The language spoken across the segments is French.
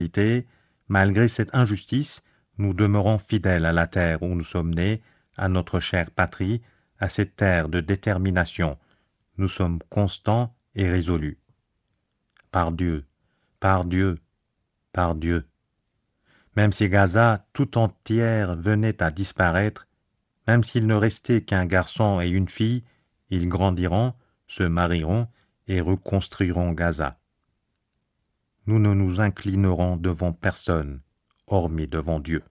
malgré cette injustice, nous demeurons fidèles à la terre où nous sommes nés, à notre chère patrie, à cette terre de détermination. Nous sommes constants et résolus. Par Dieu, par Dieu, par Dieu. Même si Gaza tout entière venait à disparaître, même s'il ne restait qu'un garçon et une fille, ils grandiront, se marieront et reconstruiront Gaza. Nous ne nous inclinerons devant personne, hormis devant Dieu.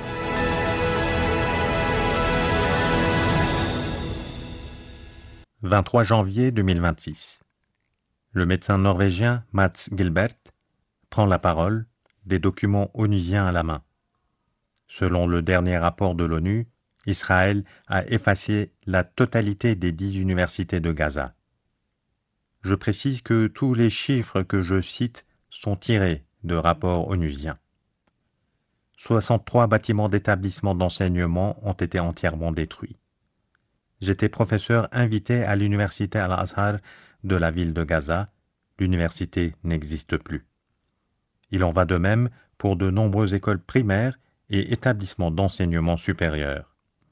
« 23 janvier 2026. Le médecin norvégien Mats Gilbert prend la parole, des documents onusiens à la main. Selon le dernier rapport de l'ONU, Israël a effacé la totalité des 10 universités de Gaza. Je précise que tous les chiffres que je cite sont tirés de rapports onusiens. 63 bâtiments d'établissements d'enseignement ont été entièrement détruits. J'étais professeur invité à l'université Al-Azhar de la ville de Gaza. L'université n'existe plus. Il en va de même pour de nombreuses écoles primaires et établissements d'enseignement supérieur.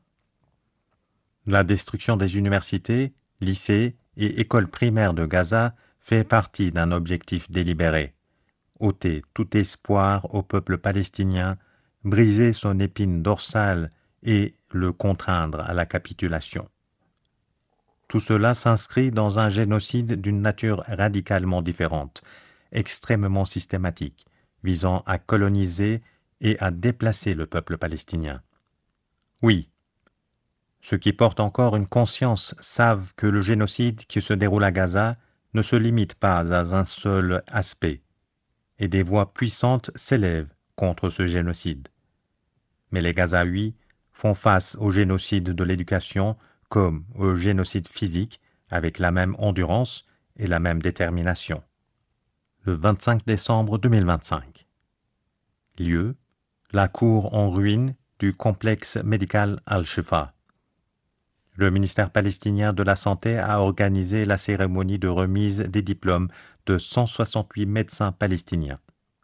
La destruction des universités, lycées et écoles primaires de Gaza fait partie d'un objectif délibéré: ôter tout espoir au peuple palestinien, briser son épine dorsale et le contraindre à la capitulation. Tout cela s'inscrit dans un génocide d'une nature radicalement différente, extrêmement systématique, visant à coloniser et à déplacer le peuple palestinien. Oui, ceux qui portent encore une conscience savent que le génocide qui se déroule à Gaza ne se limite pas à un seul aspect, et des voix puissantes s'élèvent contre ce génocide. Mais les Gazaouis font face au génocide de l'éducation comme au génocide physique avec la même endurance et la même détermination. Le 25 décembre 2025. Lieu: la cour en ruine du complexe médical Al-Shifa. Le ministère palestinien de la Santé a organisé la cérémonie de remise des diplômes de 168 médecins palestiniens.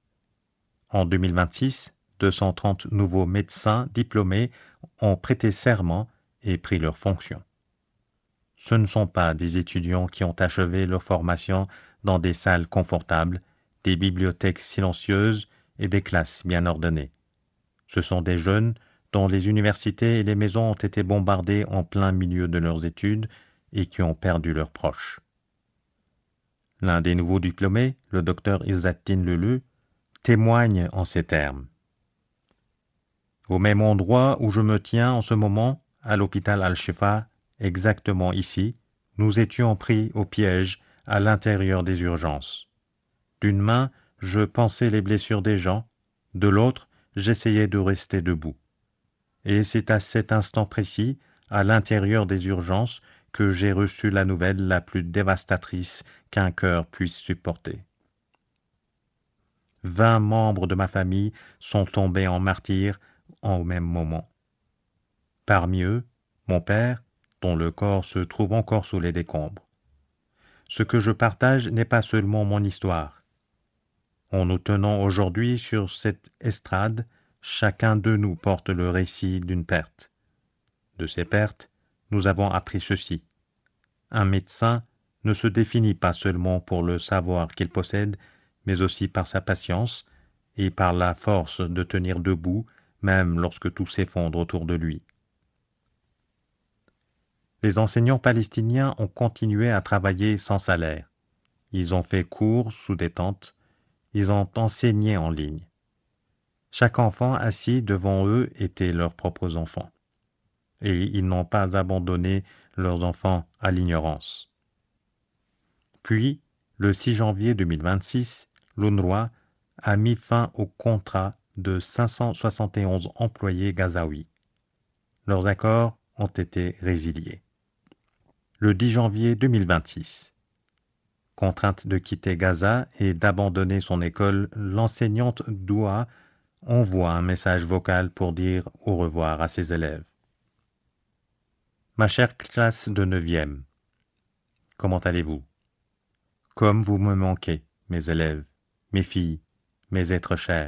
En 2026, 230 nouveaux médecins diplômés ont prêté serment et pris leurs fonctions. Ce ne sont pas des étudiants qui ont achevé leur formation dans des salles confortables, des bibliothèques silencieuses et des classes bien ordonnées. Ce sont des jeunes dont les universités et les maisons ont été bombardées en plein milieu de leurs études et qui ont perdu leurs proches. L'un des nouveaux diplômés, le docteur Izzaddin Lulu, témoigne en ces termes. Au même endroit où je me tiens en ce moment, à l'hôpital Al-Shifa, exactement ici, nous étions pris au piège à l'intérieur des urgences. D'une main, je pansais les blessures des gens, de l'autre, j'essayais de rester debout. Et c'est à cet instant précis, à l'intérieur des urgences, que j'ai reçu la nouvelle la plus dévastatrice qu'un cœur puisse supporter. 20 membres de ma famille sont tombés en martyrs au même moment. Parmi eux, mon père, dont le corps se trouve encore sous les décombres. Ce que je partage n'est pas seulement mon histoire. En nous tenant aujourd'hui sur cette estrade, chacun de nous porte le récit d'une perte. De ces pertes, nous avons appris ceci. Un médecin ne se définit pas seulement pour le savoir qu'il possède, mais aussi par sa patience et par la force de tenir debout, même lorsque tout s'effondre autour de lui. Les enseignants palestiniens ont continué à travailler sans salaire. Ils ont fait cours sous des tentes, ils ont enseigné en ligne. Chaque enfant assis devant eux était leurs propres enfants. Et ils n'ont pas abandonné leurs enfants à l'ignorance. Puis, le 6 janvier 2026, l'UNRWA a mis fin au contrat de 571 employés gazaouis. Leurs accords ont été résiliés. Le 10 janvier 2026. Contrainte de quitter Gaza et d'abandonner son école, l'enseignante Doua envoie un message vocal pour dire au revoir à ses élèves. Ma chère classe de 9e, comment allez-vous? Comme vous me manquez, mes élèves, mes filles, mes êtres chers.